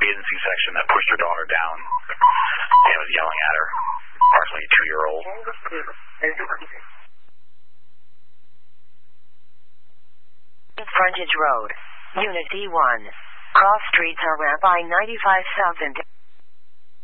cesarean C-section that pushed her daughter down and was yelling at her, approximately a 2-year-old. Frontage Road, Unit D1. Cross streets are ramp I-95 South and